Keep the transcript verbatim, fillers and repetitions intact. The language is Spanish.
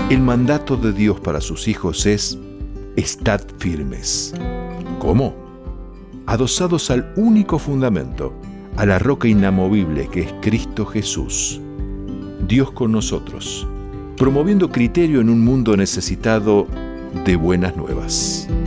El mandato de Dios para sus hijos es: estad firmes. ¿Cómo? Adosados al único fundamento, a la roca inamovible que es Cristo Jesús. Dios con nosotros, promoviendo criterio en un mundo necesitado de buenas nuevas.